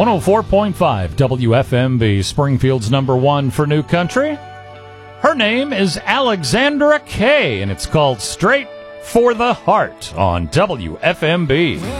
104.5 WFMB, Springfield's number one for new country. Her name is Alexandra Kay, and it's called Straight for the Heart on WFMB.